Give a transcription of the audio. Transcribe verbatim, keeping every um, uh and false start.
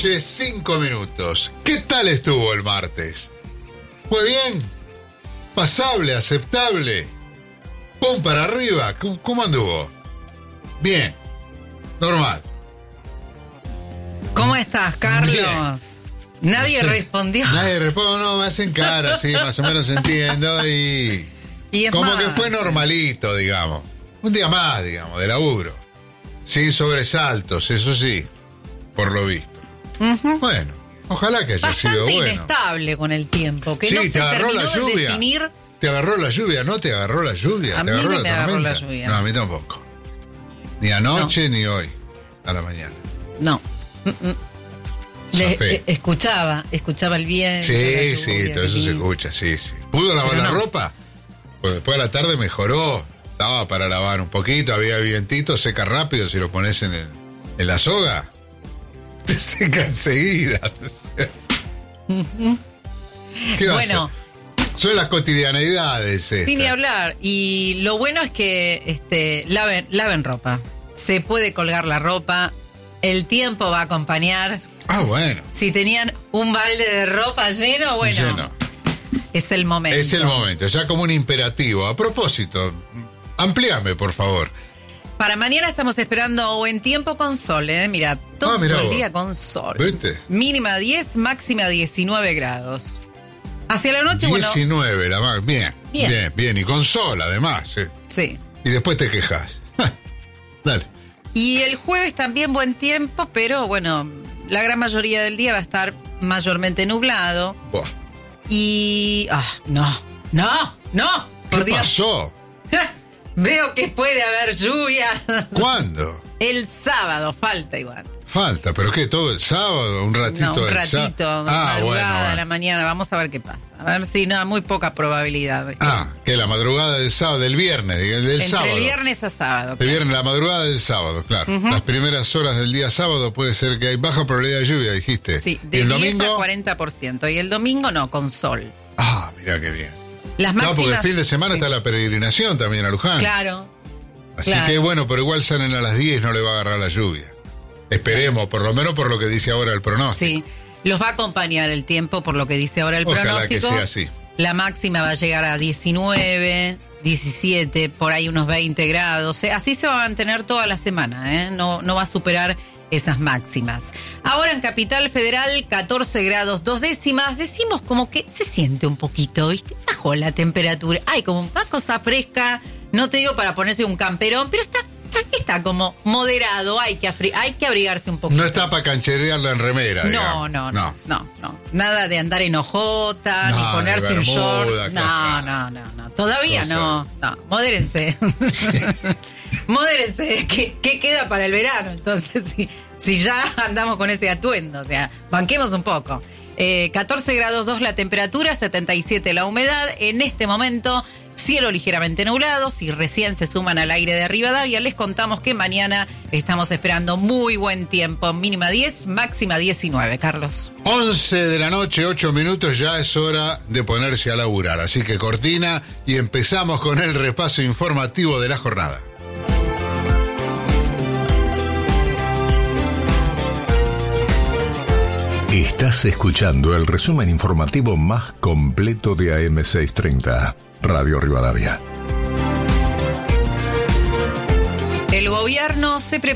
Cinco minutos. ¿Qué tal estuvo el martes? ¿Fue bien? ¿Pasable? ¿Aceptable? ¿Pum para arriba? ¿Cómo, cómo anduvo? Bien. Normal. ¿Cómo estás, Carlos? Bien. Nadie no sé, respondió. Nadie respondió, no, me hacen cara, sí, más o menos entiendo y... y es como más, que fue normalito, digamos. Un día más, digamos, de laburo. Sin sobresaltos, eso sí, por lo visto. Uh-huh. Bueno, ojalá que haya bastante sido bueno. inestable con el tiempo, que sí, no te se agarró terminó la lluvia. de definir. Te agarró la lluvia, ¿no? Te agarró la lluvia. A te mí agarró no la me tormenta. agarró la lluvia. No, a mí tampoco. Ni anoche no. ni hoy, a la mañana. No. Le, eh, escuchaba, escuchaba el viento. Sí, sí, todo eso se escucha, sí, sí. ¿Pudo lavar Pero la no. ropa? Pues después de la tarde mejoró. Estaba para lavar un poquito, había vientito, seca rápido. Si lo pones en, el, en la soga, te seca enseguida. ¿Qué va bueno, a hacer? Son las cotidianeidades. Sin esta. ni hablar. Y lo bueno es que este, laven, laven ropa. Se puede colgar la ropa. El tiempo va a acompañar. Ah, bueno. Si tenían un balde de ropa lleno, bueno. Lleno. Es el momento. Es el momento, ya como un imperativo. A propósito, amplíame, por favor. Para mañana estamos esperando buen tiempo con sol, ¿eh? Mira, todo ah, el vos. día con sol. ¿Viste? Mínima diez, máxima diecinueve grados. Hacia la noche, diecinueve, bueno... la más. Bien, bien, bien, bien. Y con sol, además. ¿eh? Sí. Y después te quejas. Dale. Y el jueves también buen tiempo, pero bueno, la gran mayoría del día va a estar mayormente nublado. Buah. Y... Ah, no, no, no. ¿Qué por Dios. pasó? Veo que puede haber lluvia. ¿Cuándo? El sábado, falta igual. Falta, ¿pero qué? ¿Todo el sábado? ¿Un ratito no, un del ratito, sábado? Ah, madrugada bueno, bueno. de la mañana. Vamos a ver qué pasa. A ver si no, muy poca probabilidad. Ah, que la madrugada del sábado, del viernes, del Entre sábado. Entre viernes a sábado. Claro. El viernes, la madrugada del sábado, claro. Uh-huh. Las primeras horas del día sábado puede ser que hay baja probabilidad de lluvia, dijiste. Sí, de ¿Y el diez domingo? a cuarenta por ciento. Y el domingo no, con sol. Ah, mirá qué bien. Las máximas, no, porque el fin de semana sí. está la peregrinación también a Luján. Claro. Así claro. que bueno, pero igual salen a las diez, no le va a agarrar la lluvia. Esperemos, por lo menos por lo que dice ahora el pronóstico. Sí, los va a acompañar el tiempo por lo que dice ahora el Ojalá pronóstico. Que sea así. La máxima va a llegar a diecinueve, diecisiete, por ahí unos veinte grados. Así se va a mantener toda la semana, ¿eh? No, no va a superar esas máximas. Ahora en Capital Federal, catorce grados, dos décimas. Decimos como que se siente un poquito, ¿viste? Bajó la temperatura. Hay como una cosa fresca. No te digo para ponerse un camperón, pero está... Está como moderado, hay que, afri- hay que abrigarse un poquito. No está para cancherearla en remera, no, no, no, no, no. Nada de andar en hojota, no, ni ponerse un short. No, no, no, no. Todavía no. No, modérense. Sí. Modérense. ¿Qué, ¿Qué queda para el verano? Entonces, si, si ya andamos con ese atuendo, o sea, banquemos un poco. Eh, catorce grados dos la temperatura, setenta y siete la humedad. En este momento... Cielo ligeramente nublado. Si recién se suman al aire de Rivadavia, les contamos que mañana estamos esperando muy buen tiempo. Mínima diez, máxima diecinueve, Carlos. once de la noche, ocho minutos, ya es hora de ponerse a laburar. Así que cortina y empezamos con el repaso informativo de la jornada. Estás escuchando el resumen informativo más completo de A M seiscientos treinta, Radio Rivadavia. El gobierno se prepara